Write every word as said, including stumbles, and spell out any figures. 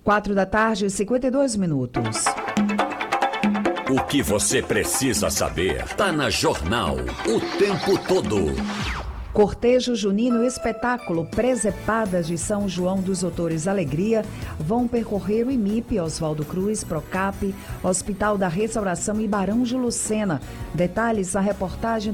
Quatro da tarde, cinquenta e dois minutos. O que você precisa saber tá na Jornal o tempo todo. Cortejo Junino Espetáculo Presepadas de São João dos Outores Alegria vão percorrer o I M I P, Oswaldo Cruz, Procap, Hospital da Restauração e Barão de Lucena. Detalhes na reportagem